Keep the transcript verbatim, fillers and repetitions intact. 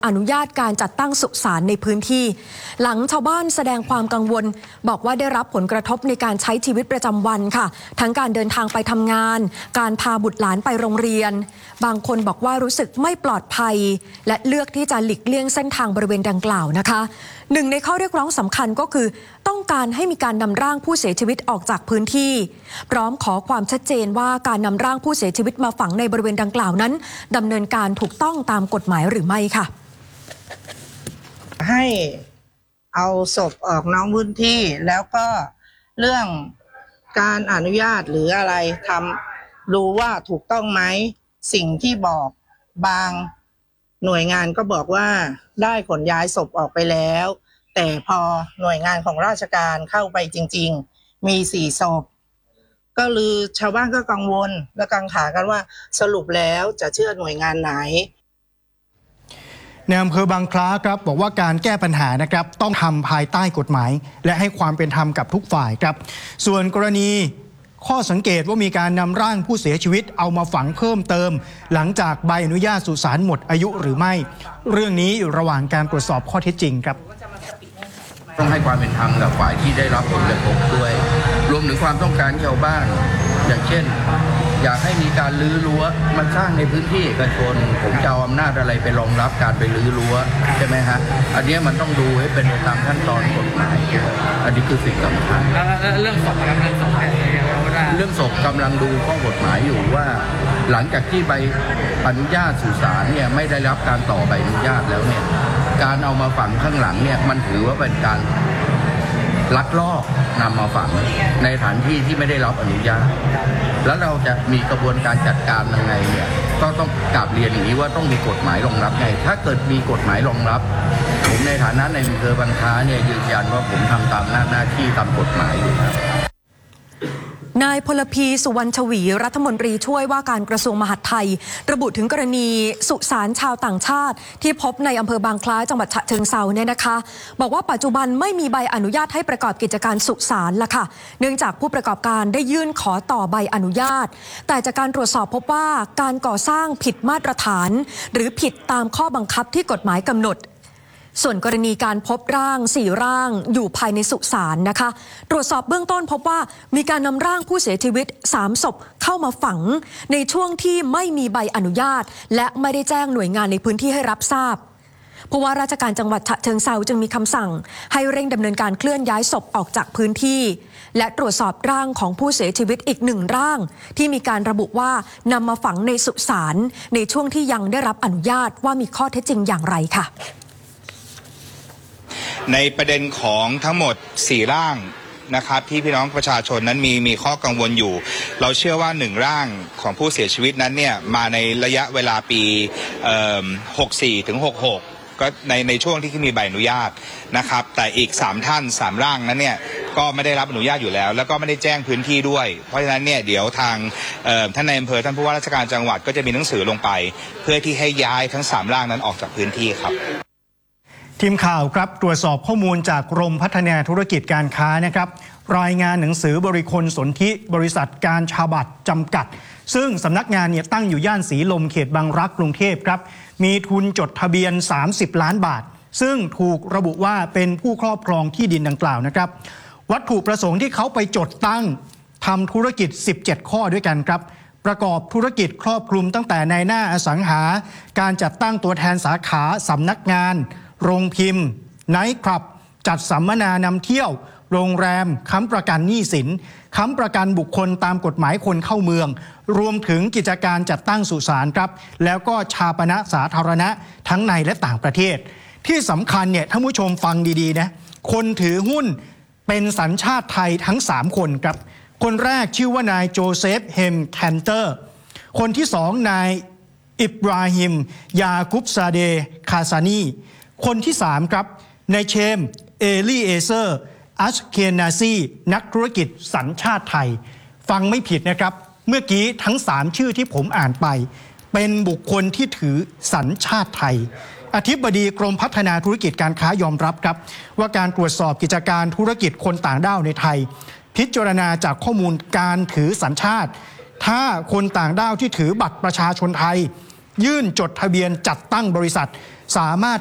อนุญาตการจัดตั้งสุสานในพื้นที่หลังชาวบ้านแสดงความกังวลบอกว่าได้รับผลกระทบในการใช้ชีวิตประจำวันค่ะทั้งการเดินทางไปทำงานการพาบุตรหลานไปโรงเรียนบางคนบอกว่ารู้สึกไม่ปลอดภัยและเลือกที่จะหลีกเลี่ยงเส้นทางบริเวณดังกล่าวนะคะหนึ่งในข้อเรียกร้องสำคัญก็คือต้องการให้มีการนำร่างผู้เสียชีวิตออกจากพื้นที่พร้อมขอความชัดเจนว่าการนำร่างผู้เสียชีวิตมาฝังในบริเวณดังกล่าวนั้นดำเนินการถูกต้องตามกฎหมายหรือไม่ค่ะให้เอาศพออกนอกพื้นที่แล้วก็เรื่องการอนุญาตหรืออะไรทำรู้ว่าถูกต้องไหมสิ่งที่บอกบางหน่วยงานก็บอกว่าได้ขนย้ายศพออกไปแล้วแต่พอหน่วยงานของราชการเข้าไปจริงๆมีสี่ศพก็เลยชาวบ้านก็กังวลและกังขากันว่าสรุปแล้วจะเชื่อหน่วยงานไหนในอำเภอบางคล้าครับบอกว่าการแก้ปัญหานะครับต้องทำภายใต้กฎหมายและให้ความเป็นธรรมกับทุกฝ่ายครับส่วนกรณีข้อสังเกตว่ามีการนำร่างผู้เสียชีวิตเอามาฝังเพิ่มเติมหลังจากใบอนุญาตสุสานหมดอายุหรือไม่เรื่องนี้อยู่ระหว่างการตรวจสอบข้อเท็จจริงครับต้องให้ความเป็นธรรมกับฝ่ายที่ได้รับผลกระทบด้วยรวมถึงความต้องการชาวบ้านอย่างเช่นอยากให้มีการรื้อรั้วมาสร้างในพื้นที่เอกชนผมจะเอาอำนาจอะไรไปรองรับการไปรื้อรั้วใช่ไหมฮะอันนี้มันต้องดูให้เป็นไปตามขั้นตอนกฎหมายอันนี้คือสิ่งสำคัญเรื่องศพเรื่องศพเรื่องศพกำลังดูข้อกฎหมายอยู่ว่าหลังจากที่ใบอนุญาตสุสานเนี่ยไม่ได้รับการต่อใบอนุญาตแล้วเนี่ยการเอามาฝังข้างหลังเนี่ยมันถือว่าเป็นการลักลอบนำมาฝังในสถานที่ที่ไม่ได้รับอนุญาตแล้วเราจะมีกระบวนการจัดการยังไงเนี่ยก็ต้องกลับเรียนอย่างนี้ว่าต้องมีกฎหมายรองรับไงถ้าเกิดมีกฎหมายรองรับผมในฐานะในอำเภอบางคล้าเนี่ยยืนยันว่าผมทำตามหน้าหน้าที่ตามกฎหมายอยู่ครับนายพลพีสุวรรณชวีรัฐมนตรีช่วยว่าการกระทรวงมหาดไทยระบุถึงกรณีสุสานชาวต่างชาติที่พบในอำเภอบางคล้าจังหวัดฉะเชิงเทราเนี่ยนะคะบอกว่าปัจจุบันไม่มีใบอนุญาตให้ประกอบกิจการสุสานละค่ะเนื่องจากผู้ประกอบการได้ยื่นขอต่อใบอนุญาตแต่จากการตรวจสอบพบว่าการก่อสร้างผิดมาตรฐานหรือผิดตามข้อบังคับที่กฎหมายกำหนดส่วนกรณีการพบร่างสี่ร่างอยู่ภายในสุสานนะคะตรวจสอบเบื้องต้นพบว่ามีการนำร่างผู้เสียชีวิตสามศพเข้ามาฝังในช่วงที่ไม่มีใบอนุญาตและไม่ได้แจ้งหน่วยงานในพื้นที่ให้รับทราบผู้ว่าราชการจังหวัดฉะเชิงเทราจึงมีคำสั่งให้เร่งดำเนินการเคลื่อนย้ายศพออกจากพื้นที่และตรวจสอบร่างของผู้เสียชีวิตอีกหนึ่งร่างที่มีการระบุว่านำมาฝังในสุสานในช่วงที่ยังได้รับอนุญาตว่ามีข้อเท็จจริงอย่างไรค่ะในประเด็นของทั้งหมดสี่ร่างนะครับที่พี่น้องประชาชนนั้นมีมีข้อกังวลอยู่เราเชื่อว่าหนึ่งร่างของผู้เสียชีวิตนั้นเนี่ยมาในระยะเวลาปีหกสี่ถึงหกหกก็ในในช่วงที่มีใบอนุญาตนะครับแต่อีกสามท่านสามร่างนั้นเนี่ยก็ไม่ได้รับอนุญาตอยู่แล้วแล้วก็ไม่ได้แจ้งพื้นที่ด้วยเพราะฉะนั้นเนี่ยเดี๋ยวทางท่านนายอำเภอท่านผู้ว่าราชการจังหวัดก็จะมีหนังสือลงไปเพื่อที่ให้ย้ายทั้งสามร่างนั้นออกจากพื้นที่ครับทีมข่าวครับตรวจสอบข้อมูลจากกรมพัฒนาธุรกิจการค้านะครับรายงานหนังสือบริคลสนธิบริษัทการชาบัตจำกัดซึ่งสำนักงานเนี่ยตั้งอยู่ย่านสีลมเขตบางรักกรุงเทพครับมีทุนจดทะเบียนสามสิบล้านบาทซึ่งถูกระบุว่าเป็นผู้ครอบครองที่ดินดังกล่าวนะครับวัตถุประสงค์ที่เขาไปจดตั้งทำธุรกิจสิบเจ็ดข้อด้วยกันครับประกอบธุรกิจครอบคลุมตั้งแต่ในหน้าอสังหาการจัดตั้งตัวแทนสาขาสำนักงานโรงพิมพ์ไนท์คลับจัดสัมมนานำเที่ยวโรงแรมค้ำประกันหนี้สินค้ำประกันบุคคลตามกฎหมายคนเข้าเมืองรวมถึงกิจการจัดตั้งสุสานครับแล้วก็ชาปนสาธารณะทั้งในและต่างประเทศที่สำคัญเนี่ยท่านผู้ชมฟังดีๆนะคนถือหุ้นเป็นสัญชาติไทยทั้งสามคนครับคนแรกชื่อว่านายโจเซฟเฮมแคนเตอร์คนที่สองนายอิบราฮิมยากุบซาเดคาซานีคนที่สามครับนายเชมเอลีเอเซอร์อัชเคนาซีนักธุรกิจสัญชาติไทยฟังไม่ผิดนะครับเมื่อกี้ทั้งสามชื่อที่ผมอ่านไปเป็นบุคคลที่ถือสัญชาติไทยอธิบดีกรมพัฒนาธุรกิจการค้ายอมรับครับว่าการตรวจสอบกิจการธุรกิจคนต่างด้าวในไทยพิจารณาจากข้อมูลการถือสัญชาติถ้าคนต่างด้าวที่ถือบัตรประชาชนไทยยื่นจดทะเบียนจัดตั้งบริษัทสามารถ